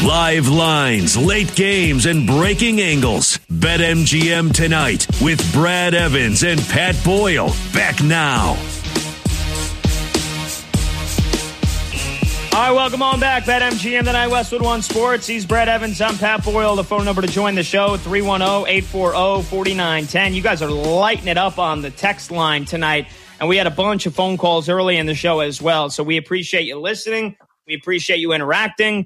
Live lines, late games, and breaking angles. BetMGM tonight with Brad Evans and Pat Boyle. Back now. All right, welcome on back. BetMGM tonight, Westwood One Sports. He's Brad Evans. I'm Pat Boyle. The phone number to join the show, 310-840-4910. You guys are lighting it up on the text line tonight. And we had a bunch of phone calls early in the show as well. So we appreciate you listening. We appreciate you interacting.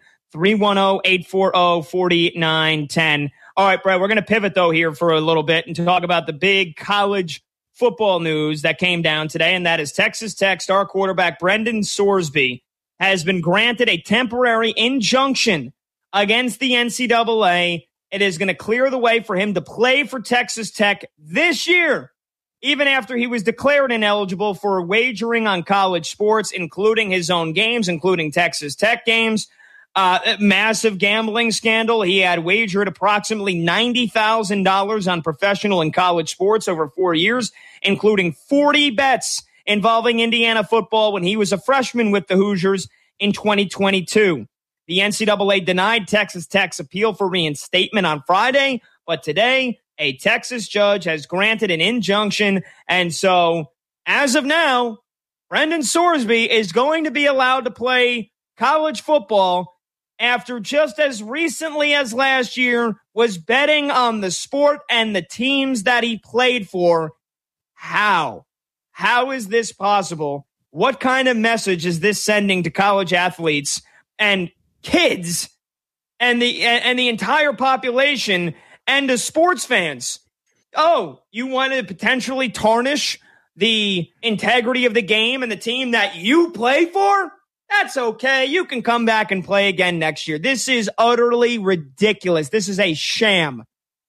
310-840-4910. All right, Brett, we're going to pivot, though, here for a little bit and talk about the big college football news that came down today, and that is Texas Tech star quarterback Brendan Sorsby has been granted a temporary injunction against the NCAA. It is going to clear the way for him to play for Texas Tech this year, even after he was declared ineligible for wagering on college sports, including his own games, including Texas Tech games. Massive gambling scandal. He had wagered approximately $90,000 on professional and college sports over 4 years, including 40 bets involving Indiana football when he was a freshman with the Hoosiers in 2022. The NCAA denied Texas Tech's appeal for reinstatement on Friday, but today a Texas judge has granted an injunction. And so as of now, Brendan Sorsby is going to be allowed to play college football after just as recently as last year was betting on the sport and the teams that he played for. How? How is this possible? What kind of message is this sending to college athletes and kids and the entire population and to sports fans? Oh, you want to potentially tarnish the integrity of the game and the team that you play for? That's okay. You can come back and play again next year. This is utterly ridiculous. This is a sham.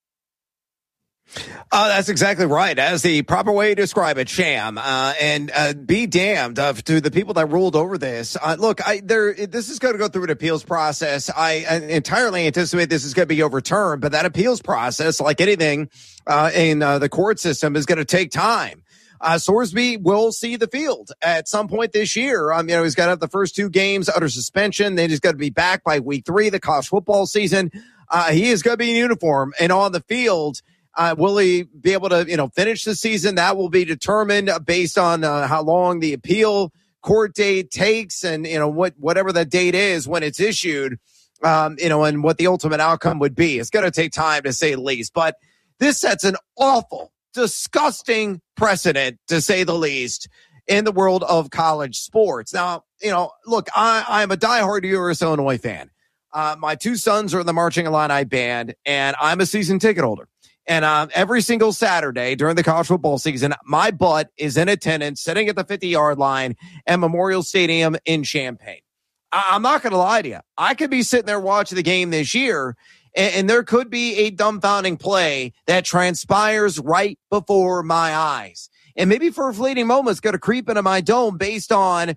That's exactly right. As the proper way to describe it, sham. And be damned to the people that ruled over this. Look, this is going to go through an appeals process. I entirely anticipate this is going to be overturned, but that appeals process, like anything in the court system, is going to take time. Sorsby will see the field at some point this year. He's got to have the first 2 games under suspension. Then he's got to be back by week 3, the college football season. He is going to be in uniform and on the field. Will he be able to, finish the season? That will be determined based on how long the appeal court date takes and, whatever that date is when it's issued, and what the ultimate outcome would be. It's going to take time, to say the least. But this sets an awful, disgusting precedent, to say the least, in the world of college sports. Now, look, I'm a diehard US Illinois fan. My 2 sons are in the Marching Illini band, and I'm a season ticket holder. And every single Saturday during the college football season, my butt is in attendance, sitting at the 50-yard line at Memorial Stadium in Champaign. I'm not going to lie to you. I could be sitting there watching the game this year, and there could be a dumbfounding play that transpires right before my eyes. And maybe for a fleeting moment, it's going to creep into my dome based on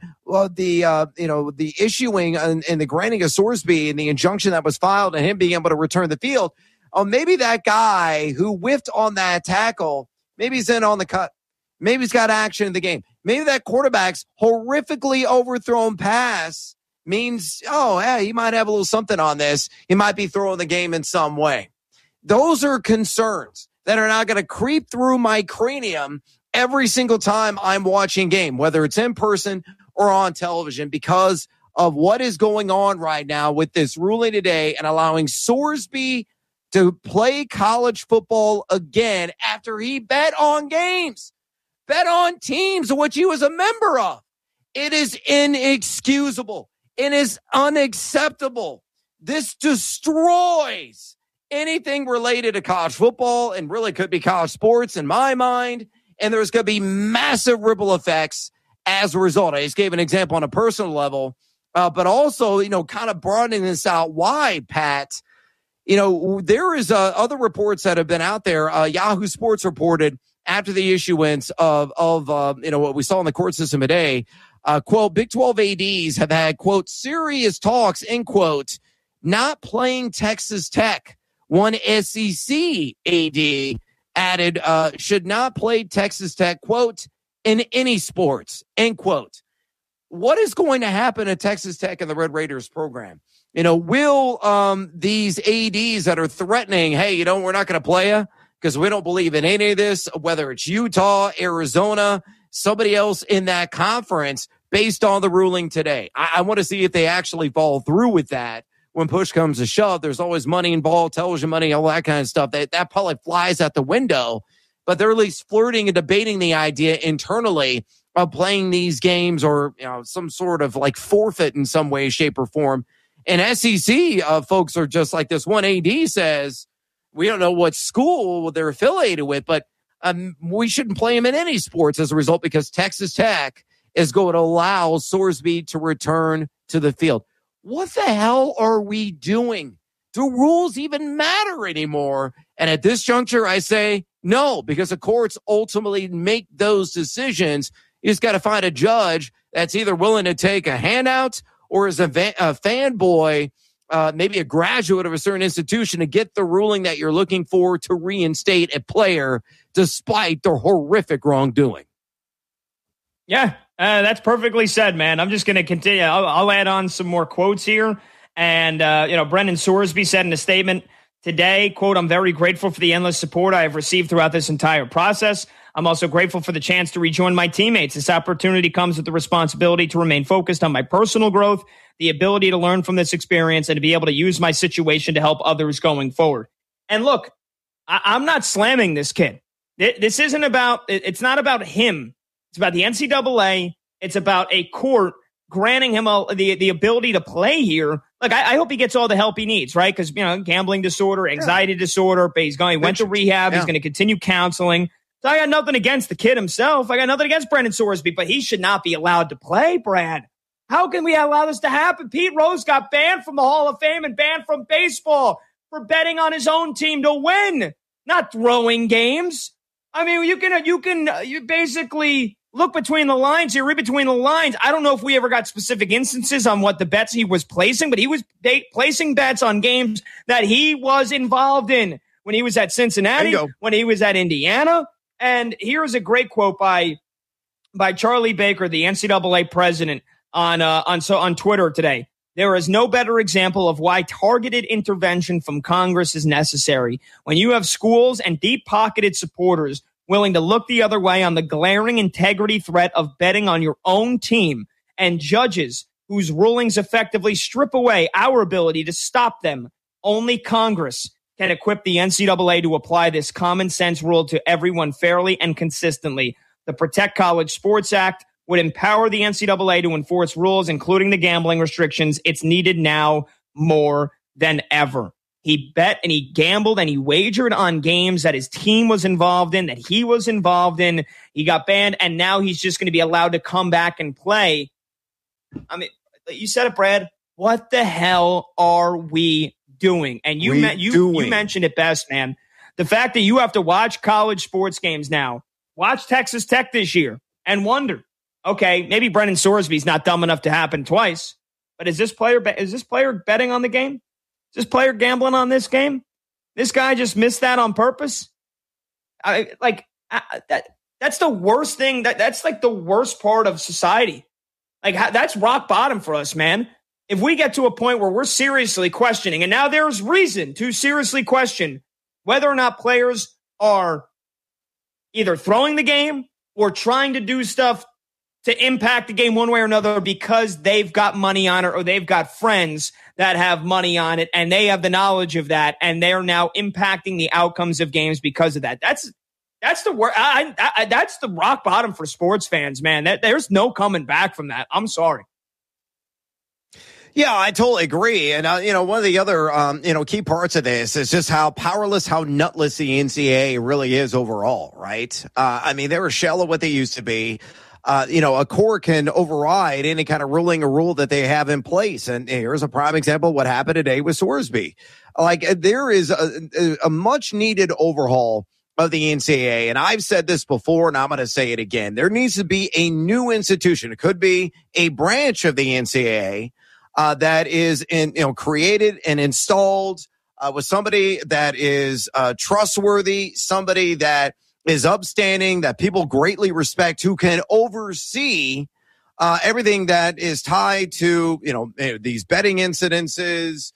the issuing and the granting of Sorsby and the injunction that was filed and him being able to return the field. Oh, maybe that guy who whiffed on that tackle, maybe he's in on the cut. Maybe he's got action in the game. Maybe that quarterback's horrifically overthrown pass means, he might have a little something on this. He might be throwing the game in some way. Those are concerns that are now going to creep through my cranium every single time I'm watching game, whether it's in person or on television, because of what is going on right now with this ruling today and allowing Sorsby to play college football again after he bet on games, bet on teams of which he was a member of. It is inexcusable. It is unacceptable. This destroys anything related to college football and really could be college sports in my mind. And there's going to be massive ripple effects as a result. I just gave an example on a personal level, but also, kind of broadening this out. Why, Pat? There is other reports that have been out there. Yahoo Sports reported after the issuance of what we saw in the court system today, quote, Big 12 ADs have had, quote, serious talks, end quote, not playing Texas Tech. One SEC AD added, should not play Texas Tech, quote, in any sports, end quote. What is going to happen at Texas Tech and the Red Raiders program? will these ADs that are threatening, hey, we're not going to play you because we don't believe in any of this, whether it's Utah, Arizona, somebody else in that conference, based on the ruling today. I want to see if they actually follow through with that. When push comes to shove, there's always money involved, television money, all that kind of stuff. That probably flies out the window, but they're at least flirting and debating the idea internally of playing these games or some sort of like forfeit in some way, shape, or form. And SEC folks are just like this. One AD says, we don't know what school they're affiliated with, but we shouldn't play them in any sports as a result because Texas Tech is going to allow Sorsby to return to the field. What the hell are we doing? Do rules even matter anymore? And at this juncture, I say no, because the courts ultimately make those decisions. You just got to find a judge that's either willing to take a handout or is a fanboy, maybe a graduate of a certain institution, to get the ruling that you're looking for to reinstate a player despite their horrific wrongdoing. Yeah, that's perfectly said, man. I'm just going to continue. I'll add on some more quotes here. And, Brendan Sorsby said in a statement today, quote, "I'm very grateful for the endless support I have received throughout this entire process. I'm also grateful for the chance to rejoin my teammates. This opportunity comes with the responsibility to remain focused on my personal growth, the ability to learn from this experience, and to be able to use my situation to help others going forward." And look, I'm not slamming this kid. This isn't about, it's not about him. It's about the NCAA. It's about a court granting him the ability to play here. Look, I hope he gets all the help he needs, right? Because, gambling disorder, anxiety disorder, but he went to rehab. Yeah. He's going to continue counseling. So I got nothing against the kid himself. I got nothing against Brendan Sorsby, but he should not be allowed to play, Brad. How can we allow this to happen? Pete Rose got banned from the Hall of Fame and banned from baseball for betting on his own team to win, not throwing games. I mean, you basically look between the lines here, read between the lines. I don't know if we ever got specific instances on what the bets he was placing, but he was placing bets on games that he was involved in when he was at Cincinnati, when he was at Indiana. And here's a great quote by Charlie Baker, the NCAA president, on Twitter today. "There is no better example of why targeted intervention from Congress is necessary. When you have schools and deep-pocketed supporters willing to look the other way on the glaring integrity threat of betting on your own team, and judges whose rulings effectively strip away our ability to stop them, only Congress can equip the NCAA to apply this common sense rule to everyone fairly and consistently. The Protect College Sports Act would empower the NCAA to enforce rules, including the gambling restrictions. It's needed now more than ever." He bet and he gambled and he wagered on games that his team was involved in, that he was involved in. He got banned, and now he's just going to be allowed to come back and play. I mean, you said it, Brad. What the hell are we doing? And you mentioned it best, man. The fact that you have to watch college sports games now, watch Texas Tech this year, and wonder, okay, maybe Brendan Sorsby's not dumb enough to happen twice, but is this player betting on the game? Is this player gambling on this game? This guy just missed that on purpose? That's the worst thing. That's like the worst part of society. Like, that's rock bottom for us, man. If we get to a point where we're seriously questioning, and now there's reason to seriously question whether or not players are either throwing the game or trying to do stuff to impact the game one way or another because they've got money on it or they've got friends that have money on it and they have the knowledge of that and they're now impacting the outcomes of games because of that. That's the that's the rock bottom for sports fans, man. There's no coming back from that. I'm sorry. Yeah, I totally agree. And, one of the other, key parts of this is just how powerless, how nutless the NCAA really is overall, right? They're a shell of what they used to be. A court can override any kind of ruling or rule that they have in place. And here's a prime example of what happened today with Sorsby. There is a much needed overhaul of the NCAA. And I've said this before, and I'm going to say it again. There needs to be a new institution. It could be a branch of the NCAA that is created and installed with somebody that is trustworthy, somebody that is upstanding, that people greatly respect, who can oversee everything that is tied to, these betting incidences,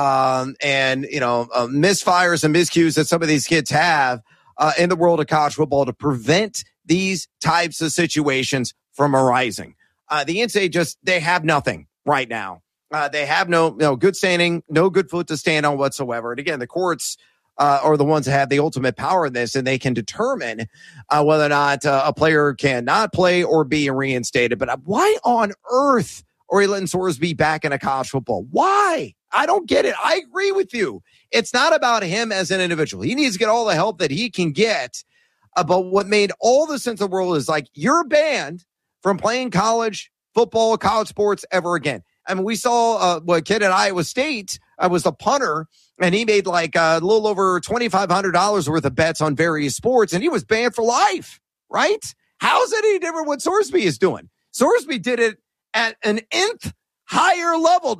and misfires and miscues that some of these kids have in the world of college football to prevent these types of situations from arising. The NCAA they have nothing right now. They have no good standing, no good foot to stand on whatsoever. And again, the courts are the ones that have the ultimate power in this, and they can determine whether or not a player can not play or be reinstated. But why on earth are you letting Sorsby back into college football? Why? I don't get it. I agree with you. It's not about him as an individual. He needs to get all the help that he can get. But what made all the sense of the world is you're banned from playing college football, college sports ever again. I mean, we saw a kid at Iowa State. I was a punter, and he made a little over $2,500 worth of bets on various sports, and he was banned for life, right? How is it any different what Sorsby is doing? Sorsby did it at an nth higher level,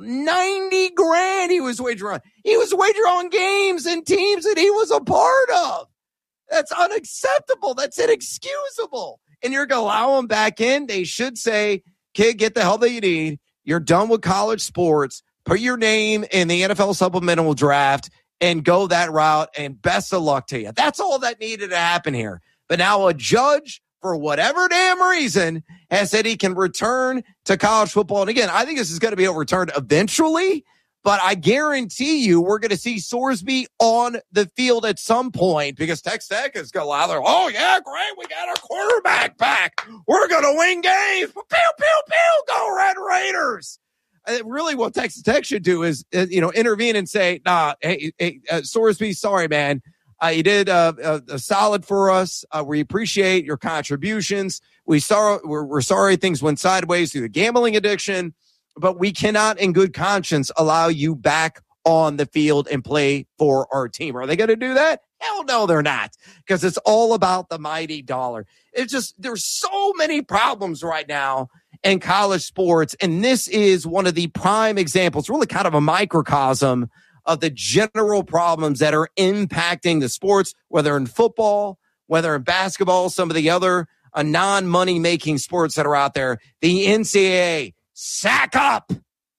90 grand he was wagering on. He was wagering on games and teams that he was a part of. That's unacceptable. That's inexcusable. And you're going to allow him back in? They should say, kid, get the help that you need. You're done with college sports. Put your name in the NFL supplemental draft and go that route, and best of luck to you. That's all that needed to happen here. But now a judge, for whatever damn reason, has said he can return to college football. And again, I think this is going to be overturned eventually, but I guarantee you we're going to see Sorsby on the field at some point, because Texas Tech is going to allow their, oh, yeah, great, we got our quarterback back. We're going to win games. Pew, pew, pew, go Red Raiders. Really what Texas Tech should do is, intervene and say, nah, hey, Sorsby, sorry, man. You did a solid for us. We appreciate your contributions. We're sorry things went sideways through the gambling addiction, but we cannot in good conscience allow you back on the field and play for our team. Are they going to do that? Hell no, they're not, because it's all about the mighty dollar. It's just, there's so many problems right now in college sports, and this is one of the prime examples, really kind of a microcosm of the general problems that are impacting the sports, whether in football, whether in basketball, some of the other non-money making sports that are out there. The NCAA, sack up.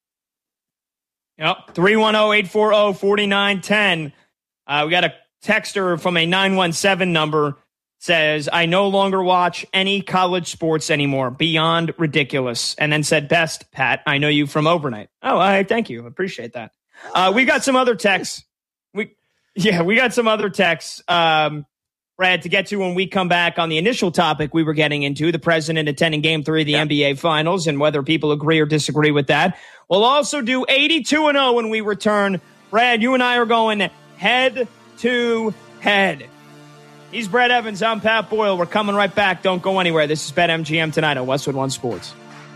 Yep, 310-840-4910. We got a texter from a 917 number, says, I no longer watch any college sports anymore. Beyond ridiculous. And then said, best, Pat, I know you from overnight. Oh, I thank you. Appreciate that. We got some other texts. We got some other texts, Brad, to get to when we come back on the initial topic we were getting into, the president attending Game 3 of the NBA Finals and whether people agree or disagree with that. We'll also do 82-0 when we return. Brad, you and I are going head to head. He's Brad Evans. I'm Pat Boyle. We're coming right back. Don't go anywhere. This is BetMGM tonight on Westwood One Sports.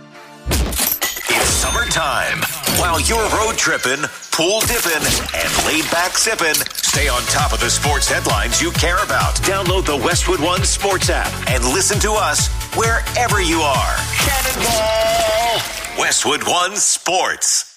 It's summertime. While you're road tripping, pool dipping, and laid back sipping, stay on top of the sports headlines you care about. Download the Westwood One Sports app and listen to us wherever you are. Cannonball! Westwood One Sports.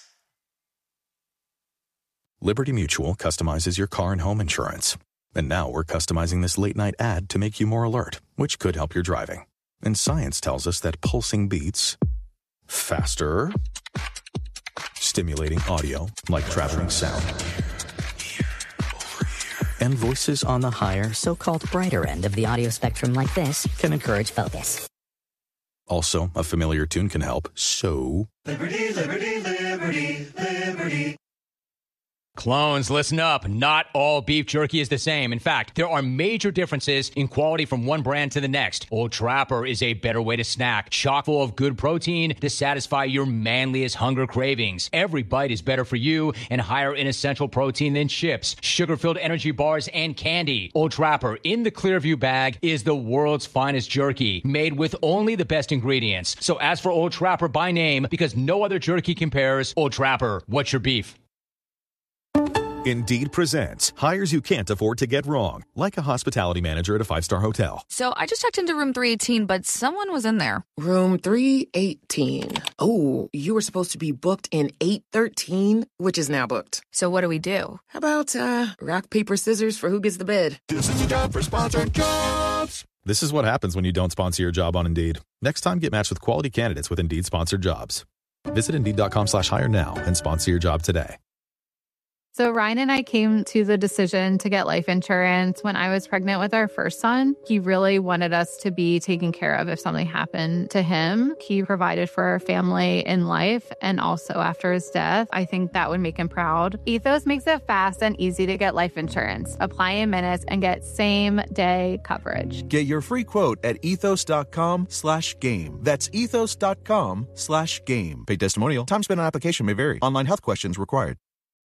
Liberty Mutual customizes your car and home insurance. And now we're customizing this late-night ad to make you more alert, which could help your driving. And science tells us that pulsing beats faster, stimulating audio like traveling sound, and voices on the higher, so-called brighter end of the audio spectrum like this can encourage focus. Also, a familiar tune can help, so... Liberty, liberty, liberty, liberty. Clones, listen up. Not all beef jerky is the same. In fact, there are major differences in quality from one brand to the next. Old Trapper is a better way to snack, chock full of good protein to satisfy your manliest hunger cravings. Every bite is better for you and higher in essential protein than chips, sugar-filled energy bars, and candy. Old Trapper in the Clearview bag is the world's finest jerky, made with only the best ingredients. So ask for Old Trapper by name, because no other jerky compares. Old Trapper, what's your beef? Indeed presents hires you can't afford to get wrong, like a hospitality manager at a 5-star hotel. So I just checked into room 318, but someone was in there. Room 318. Oh, you were supposed to be booked in 813, which is now booked. So what do we do? How about rock, paper, scissors for who gets the bed? This is a job for Sponsored Jobs. This is what happens when you don't sponsor your job on Indeed. Next time, get matched with quality candidates with Indeed-sponsored jobs. Visit Indeed.com/hire now and sponsor your job today. So Ryan and I came to the decision to get life insurance when I was pregnant with our first son. He really wanted us to be taken care of if something happened to him. He provided for our family in life and also after his death. I think that would make him proud. Ethos makes it fast and easy to get life insurance. Apply in minutes and get same-day coverage. Get your free quote at ethos.com/game. That's ethos.com/game. Paid testimonial. Time spent on application may vary. Online health questions required.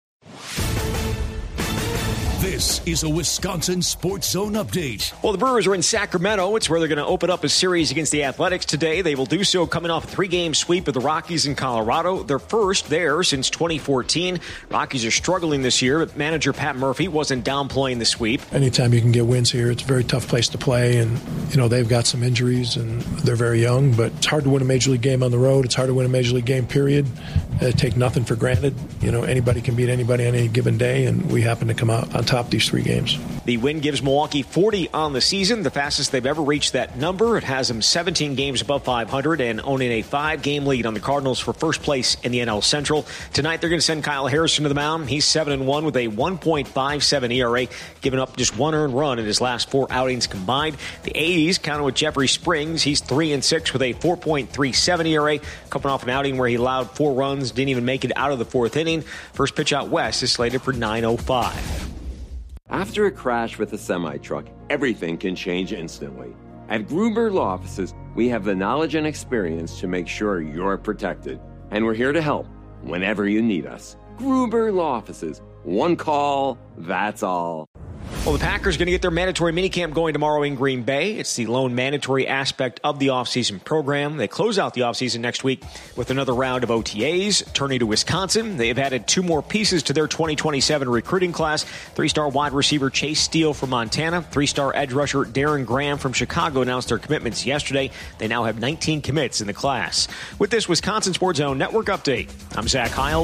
This is a Wisconsin Sports Zone update. Well, the Brewers are in Sacramento. It's where they're going to open up a series against the Athletics today. They will do so coming off a 3-game sweep of the Rockies in Colorado. Their first there since 2014. Rockies are struggling this year, but manager Pat Murphy wasn't downplaying the sweep. Anytime you can get wins here, it's a very tough place to play. And, they've got some injuries and they're very young, but it's hard to win a Major League game on the road. It's hard to win a Major League game, period. Take nothing for granted. Anybody can beat anybody on any given day, and we happen to come out on top these 3 games. The win gives Milwaukee 40 on the season, the fastest they've ever reached that number. It has them 17 games above 500 and owning a 5-game lead on the Cardinals for first place in the NL Central. Tonight, they're going to send Kyle Harrison to the mound. He's 7-1 with a 1.57 ERA, giving up just 1 earned run in his last 4 outings combined. The A's counted with Jeffrey Springs. He's 3-6 with a 4.37 ERA, coming off an outing where he allowed 4 runs, didn't even make it out of the 4th inning. First pitch out west is slated for 9:05. After a crash with a semi-truck, everything can change instantly. At Gruber Law Offices, we have the knowledge and experience to make sure you're protected. And we're here to help whenever you need us. Gruber Law Offices. One call, that's all. Well, the Packers are going to get their mandatory minicamp going tomorrow in Green Bay. It's the lone mandatory aspect of the offseason program. They close out the offseason next week with another round of OTAs. Turning to Wisconsin, they have added 2 more pieces to their 2027 recruiting class. 3-star wide receiver Chase Steele from Montana. 3-star edge rusher Darren Graham from Chicago announced their commitments yesterday. They now have 19 commits in the class. With this Wisconsin Sports Zone Network update, I'm Zach Heil.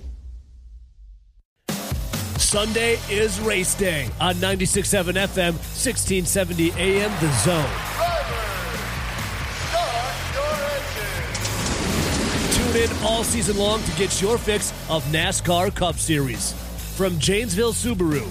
Sunday is race day on 96.7 FM, 1670 AM, The Zone. Tune in all season long to get your fix of NASCAR Cup Series. From Janesville Subaru,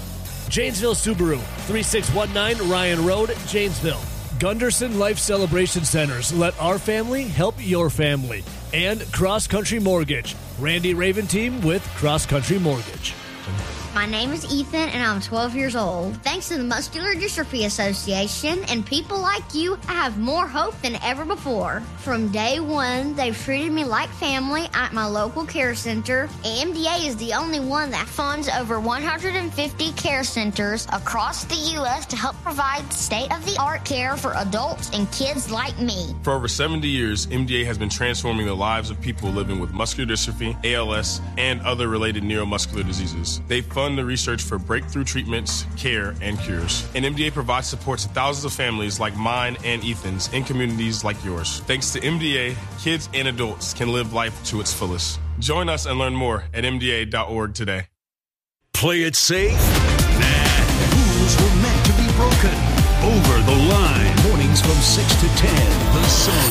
3619 Ryan Road, Janesville. Gunderson Life Celebration Centers. Let our family help your family. And Cross Country Mortgage. Randy Raven team with Cross Country Mortgage. My name is Ethan, and I'm 12 years old. Thanks to the Muscular Dystrophy Association and people like you, I have more hope than ever before. From day one, they've treated me like family at my local care center. AMDA is the only one that funds over 150 care centers across the U.S. to help provide state-of-the-art care for adults and kids like me. For over 70 years, MDA has been transforming the lives of people living with muscular dystrophy, ALS, and other related neuromuscular diseases. They fund the research for breakthrough treatments, care, and cures. And MDA provides support to thousands of families like mine and Ethan's in communities like yours. Thanks to MDA, kids and adults can live life to its fullest. Join us and learn more at MDA.org today. Play it safe? Nah. Rules were meant to be broken. Over the line. Mornings from 6 to 10. The Zone.